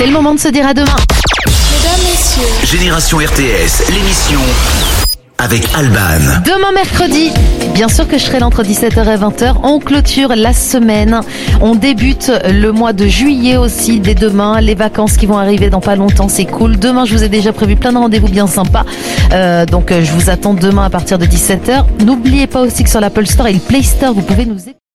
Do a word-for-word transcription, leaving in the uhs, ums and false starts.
C'est le moment de se dire à demain. Mesdames, messieurs. Génération R T S, l'émission avec Alban. Demain mercredi, bien sûr que je serai là entre dix-sept heures et vingt heures. On clôture la semaine. On débute le mois de juillet aussi dès demain. Les vacances qui vont arriver dans pas longtemps, c'est cool. Demain, je vous ai déjà prévu plein de rendez-vous bien sympas. Euh, donc, je vous attends demain à partir de dix-sept heures. N'oubliez pas aussi que sur l'Apple Store et le Play Store, vous pouvez nous écouter.